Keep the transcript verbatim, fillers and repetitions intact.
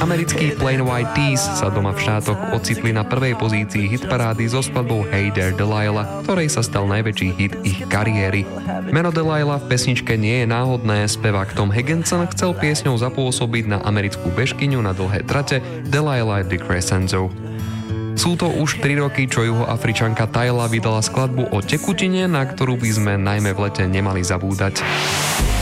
Americkí Plain White T's sa doma v štátoch ocitli na prvej pozícii hitparády so skladbou Hey There Delilah, ktorej sa stal najväčší hit ich kariéry. Meno Delilah v pesničke nie je náhodné, spevák Tom Higginson chcel piesňou zapôsobiť na americkú bežkyňu na dlhé trate Delilah de Crescenzo. Sú to už tri roky, čo Juhoafričanka Tyla vydala skladbu o tekutine, na ktorú by sme najmä v lete nemali zabúdať.